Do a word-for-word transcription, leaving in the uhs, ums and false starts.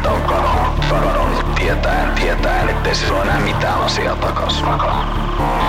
on kadonnut, kadonnut tietäen, tietäen, ettei siis ole enää mitään asiaa takas.